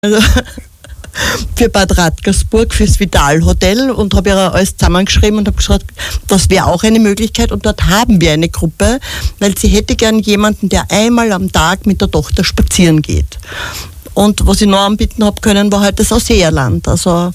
Also für Bad Radkersburg, fürs Vital Hotel, und habe ihr alles zusammengeschrieben und habe gesagt, das wäre auch eine Möglichkeit, und dort haben wir eine Gruppe, weil sie hätte gern jemanden, der einmal am Tag mit der Tochter spazieren geht. Und was ich noch anbieten habe können, war halt das Ausseerland. Also,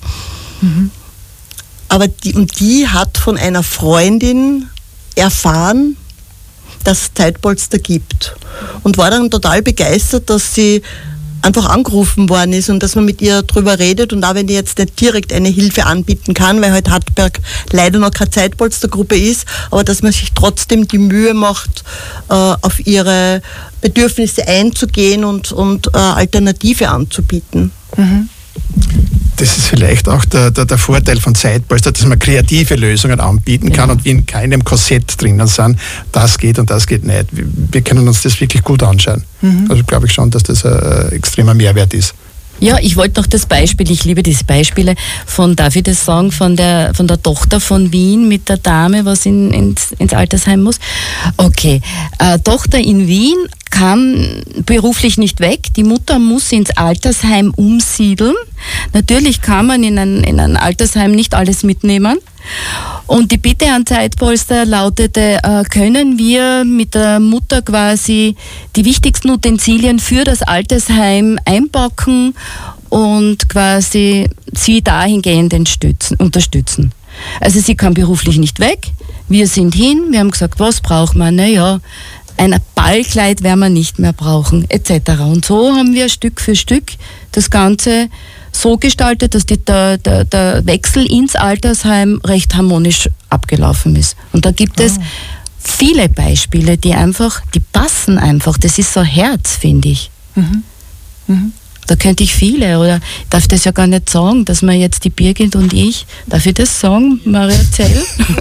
aber die hat von einer Freundin erfahren, dass es Zeitpolster gibt, und war dann total begeistert, dass sie einfach angerufen worden ist und dass man mit ihr drüber redet, und auch wenn die jetzt nicht direkt eine Hilfe anbieten kann, weil halt Hartberg leider noch keine Zeitpolstergruppe ist, aber dass man sich trotzdem die Mühe macht, auf ihre Bedürfnisse einzugehen und Alternative anzubieten. Mhm. Das ist vielleicht auch der Vorteil von Zeitpolster, dass man kreative Lösungen anbieten kann und wir in keinem Korsett drinnen sind, das geht und das geht nicht. Wir können uns das wirklich gut anschauen. Also glaube ich schon, dass das ein extremer Mehrwert ist. Ja, ich wollte noch das Beispiel, ich liebe diese Beispiele darf ich das sagen, von der Tochter von Wien mit der Dame, was ins Altersheim muss. Okay, Tochter in Wien kann beruflich nicht weg, die Mutter muss ins Altersheim umsiedeln. Natürlich kann man in ein Altersheim nicht alles mitnehmen. Und die Bitte an Zeitpolster lautete, können wir mit der Mutter quasi die wichtigsten Utensilien für das Altersheim einpacken und quasi sie dahingehend unterstützen. Also sie kann beruflich nicht weg, wir sind hin, wir haben gesagt, was braucht man? Naja, ein Ballkleid werden wir nicht mehr brauchen, etc. Und so haben wir Stück für Stück das Ganze so gestaltet, dass der Wechsel ins Altersheim recht harmonisch abgelaufen ist. Und da gibt es viele Beispiele, die passen einfach. Das ist so Herz, finde ich. Da könnte ich viele, oder ich darf das ja gar nicht sagen, dass man jetzt die Birgit und ich, darf ich das sagen, Maria Zell?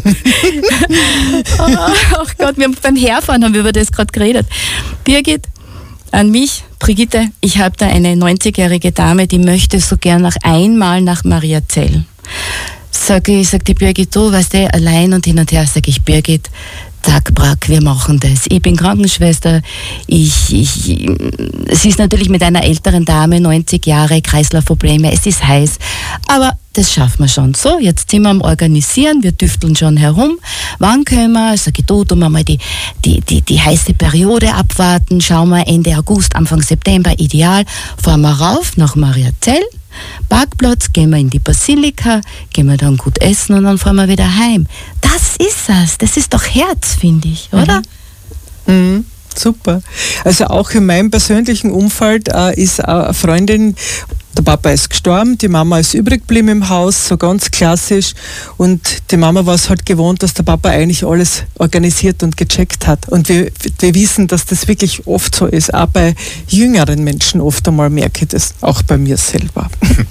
Ach Gott, beim Herfahren haben wir über das gerade geredet. Birgit, an mich, Brigitte, ich habe da eine 90-jährige Dame, die möchte so gern einmal nach Mariazell. Sag die Birgit, du, weißt du, allein und hin und her, sage ich, Birgit, zack, brack, wir machen das. Ich bin Krankenschwester, sie ist natürlich mit einer älteren Dame, 90 Jahre, Kreislaufprobleme, es ist heiß, aber das schaffen wir schon. So, jetzt sind wir am Organisieren, wir tüfteln schon herum. Wann können wir? Sag ich, tun wir mal die heiße Periode abwarten, schauen wir Ende August, Anfang September, ideal. Fahren wir rauf nach Mariazell, Parkplatz, gehen wir in die Basilika, gehen wir dann gut essen und dann fahren wir wieder heim. Das ist es. Das ist doch Herz, finde ich, oder? Super. Also auch in meinem persönlichen Umfeld ist eine Freundin, der Papa ist gestorben, die Mama ist übrig geblieben im Haus, so ganz klassisch. Und die Mama war es halt gewohnt, dass der Papa eigentlich alles organisiert und gecheckt hat. Und wir wissen, dass das wirklich oft so ist. Auch bei jüngeren Menschen oft einmal merke ich das, auch bei mir selber.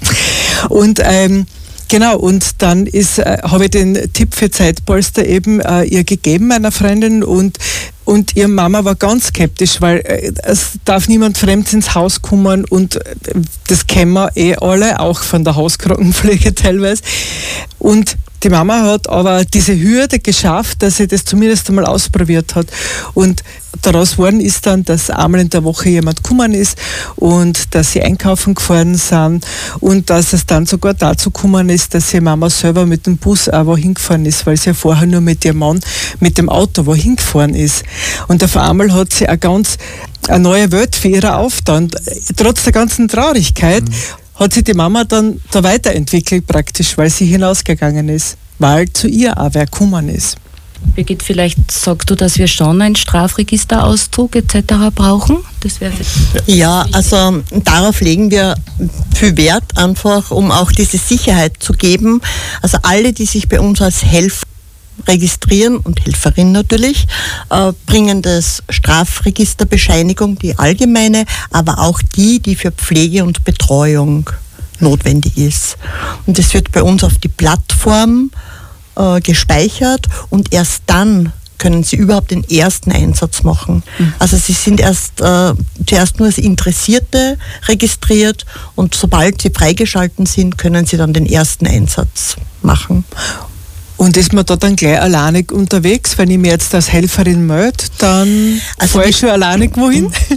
Und genau, und dann habe ich den Tipp für Zeitpolster eben ihr gegeben, meiner Freundin, und ihre Mama war ganz skeptisch, weil es darf niemand Fremdes ins Haus kommen, und das kennen wir alle, auch von der Hauskrankenpflege teilweise. Und die Mama hat aber diese Hürde geschafft, dass sie das zumindest einmal ausprobiert hat. Und daraus geworden ist dann, dass einmal in der Woche jemand gekommen ist und dass sie einkaufen gefahren sind und dass es dann sogar dazu gekommen ist, dass die Mama selber mit dem Bus auch wohin gefahren ist, weil sie ja vorher nur mit ihrem Mann mit dem Auto wohin gefahren ist. Und auf einmal hat sie eine neue Welt für ihre aufgetan. Trotz der ganzen Traurigkeit hat sich die Mama dann da weiterentwickelt praktisch, weil sie hinausgegangen ist, weil zu ihr auch wer gekommen ist. Birgit, vielleicht sagst du, dass wir schon einen Strafregisterauszug etc. brauchen? Das wäre ja, also darauf legen wir viel Wert, einfach um auch diese Sicherheit zu geben. Also alle, die sich bei uns als Helfer registrieren, und Helferin natürlich, bringen das Strafregisterbescheinigung, die allgemeine, aber auch die für Pflege und Betreuung notwendig ist. Und das wird bei uns auf die Plattform gespeichert, und erst dann können Sie überhaupt den ersten Einsatz machen. Also Sie sind zuerst nur als Interessierte registriert, und sobald Sie freigeschalten sind, können Sie dann den ersten Einsatz machen. Und ist man da dann gleich alleinig unterwegs? Wenn ich mir jetzt als Helferin melde, dann fahre ich schon alleinig wohin? Ja.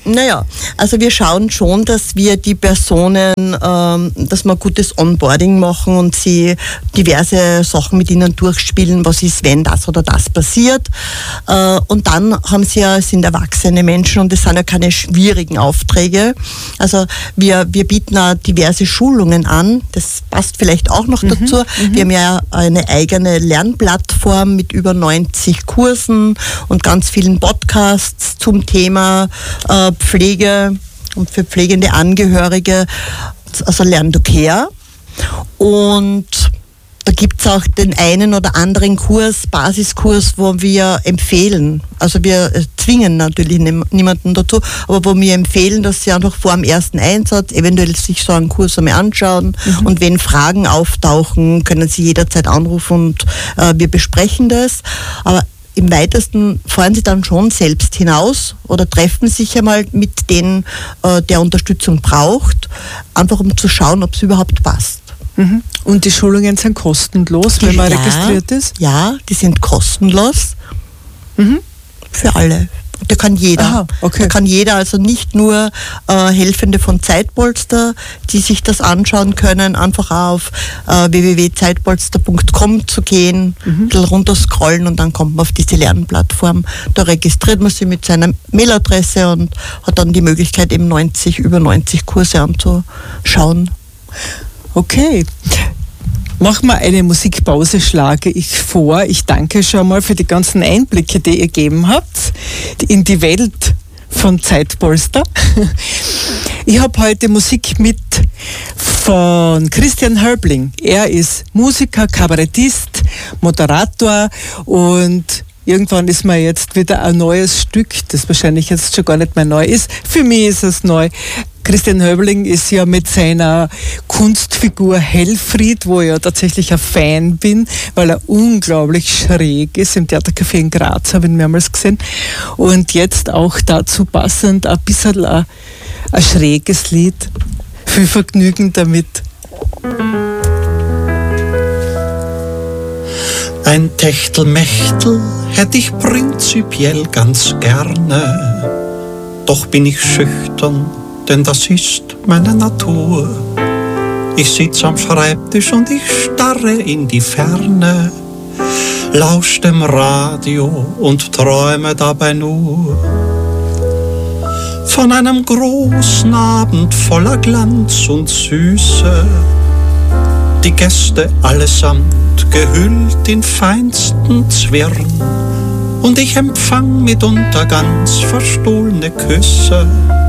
Naja, also wir schauen schon, dass wir die Personen, dass wir gutes Onboarding machen und sie diverse Sachen mit ihnen durchspielen, was ist, wenn das oder das passiert. Und dann sind erwachsene Menschen und es sind ja keine schwierigen Aufträge. Also wir bieten auch diverse Schulungen an, das passt vielleicht auch noch dazu. Wir haben ja eine eigene Lernplattform mit über 90 Kursen und ganz vielen Podcasts zum Thema Pflege und für pflegende Angehörige, also Learn to Care. Und da gibt es auch den einen oder anderen Basiskurs, wo wir empfehlen, also wir zwingen natürlich niemanden dazu, aber wo wir empfehlen, dass sie einfach vor dem ersten Einsatz eventuell sich so einen Kurs einmal anschauen und wenn Fragen auftauchen, können sie jederzeit anrufen und wir besprechen das. Aber im weitesten fahren sie dann schon selbst hinaus oder treffen sich einmal mit denen, der Unterstützung braucht, einfach um zu schauen, ob es überhaupt passt. Und die Schulungen sind kostenlos, wenn man registriert ist? Ja, die sind kostenlos für alle. Da kann jeder. Aha, okay. Da kann jeder, also nicht nur Helfende von Zeitpolster, die sich das anschauen können, einfach auf www.zeitpolster.com zu gehen, ein bisschen runterscrollen und dann kommt man auf diese Lernplattform. Da registriert man sich mit seiner Mailadresse und hat dann die Möglichkeit, eben über 90 Kurse anzuschauen. Okay. Machen wir eine Musikpause, schlage ich vor. Ich danke schon mal für die ganzen Einblicke, die ihr gegeben habt in die Welt von Zeitpolster. Ich habe heute Musik mit von Christian Hörbling. Er ist Musiker, Kabarettist, Moderator und irgendwann ist mir jetzt wieder ein neues Stück, das wahrscheinlich jetzt schon gar nicht mehr neu ist. Für mich ist es neu. Christian Hörbling ist ja mit seiner Kunstfigur Helfried, wo ich ja tatsächlich ein Fan bin, weil er unglaublich schräg ist. Im Theatercafé in Graz habe ich ihn mehrmals gesehen. Und jetzt auch dazu passend ein bisschen ein schräges Lied. Viel Vergnügen damit. Ein Techtelmechtel hätte ich prinzipiell ganz gerne, doch bin ich schüchtern, denn das ist meine Natur. Ich sitze am Schreibtisch und ich starre in die Ferne, lausch dem Radio und träume dabei nur von einem großen Abend voller Glanz und Süße. Die Gäste allesamt gehüllt in feinsten Zwirn und ich empfang mitunter ganz verstohlene Küsse.